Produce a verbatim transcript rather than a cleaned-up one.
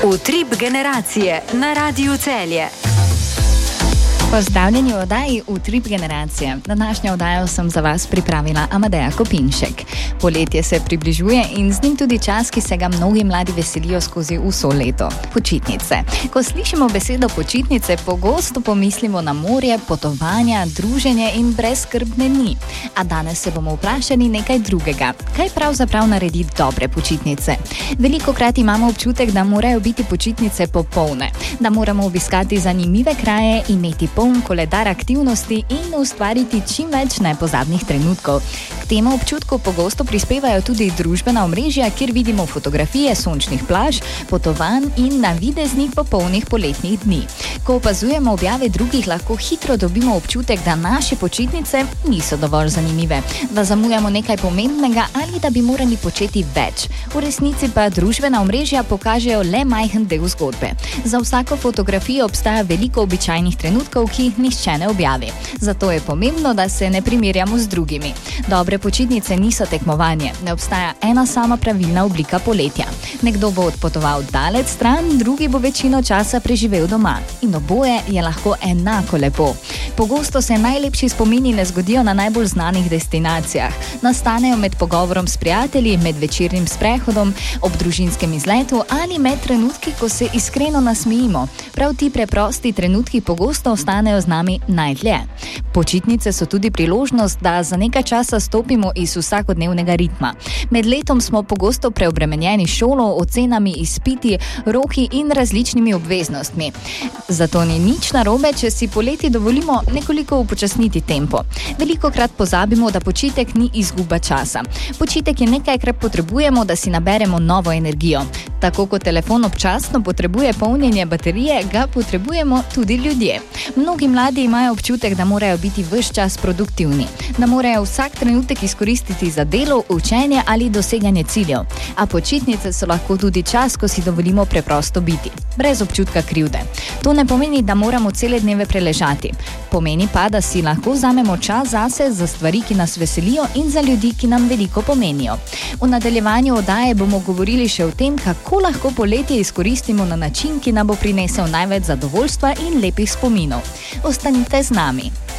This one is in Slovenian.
Utrip generacije na Radiu Celje. Pozdravljeni v oddaji Utrip generacije. Današnjo oddajo sem za vas pripravila Amadeja Kopinšek. Poletje se približuje in z njim tudi čas, ki se ga mnogi mladi veselijo skozi vso leto. Počitnice. Ko slišimo besedo počitnice, pogosto pomislimo na morje, potovanja, druženje in brezskrbne dni. A danes se bomo vprašali nekaj drugega. Kaj pravzaprav naredi dobre počitnice? Velikokrat imamo občutek, da morajo biti počitnice popolne, da moramo obiskati zanimive kraje, imeti poln koledar aktivnosti in ustvariti čim več nepozabnih trenutkov. K temu občutku pogosto prispevajo tudi družbena omrežja, kjer vidimo fotografije sončnih plaž, potovanj in navideznih popolnih poletnih dni. Ko opazujemo objave drugih, lahko hitro dobimo občutek, da naše počitnice niso dovolj zanimive, da zamujamo nekaj pomembnega ali da bi morali početi več. V resnici pa družbena omrežja pokažejo le majhen del zgodbe. Za vsako fotografijo obstaja veliko običajnih trenutkov, ki jih nihče ne objavi. Zato je pomembno, da se ne primerjamo z drugimi. Dobre počitnice niso tekmovanje, ne obstaja ena sama pravilna oblika poletja. Nekdo bo odpotoval daleč stran, drugi bo večino časa preživel doma. In oboje je lahko enako lepo. Pogosto se najlepši spomini ne zgodijo na najbolj znanih destinacijah. Nastanejo med pogovorom s prijatelji, med večernim sprehodom, ob družinskem izletu ali med trenutki, ko se iskreno nasmejimo. Prav ti preprosti trenutki pogosto ostanejo z nami najdlje. Počitnice so tudi priložnost, da za nekaj časa stopimo iz vsakodnevnega ritma. Med letom smo pogosto preobremenjeni šolo, ocenami, izpiti, roki in različnimi obveznostmi. Zato ni nič narobe, če si poleti dovolimo nekoliko upočasniti tempo. Velikokrat pozabimo, da počitek ni izguba časa. Počitek je nekaj, kar potrebujemo, da si naberemo novo energijo. Tako kot telefon občasno potrebuje polnjenje baterije, ga potrebujemo tudi ljudje. Mnogi mladi imajo občutek, da morajo biti ves čas produktivni, da morajo vsak trenutek izkoristiti za delo, učenje ali doseganje ciljev. A počitnice so lahko tudi čas, ko si dovolimo preprosto biti, brez občutka krivde. To ne pomeni, da moramo cele dneve preležati. Pomeni pa, da si lahko vzamemo čas zase, za stvari, ki nas veselijo in za ljudi, ki nam veliko pomenijo. V nadaljevanju oddaje bomo govorili še o tem, kako lahko poletje izkoristimo na način, ki nam bo prinesel največ zadovoljstva in lepih spominov. Ostanite z nami.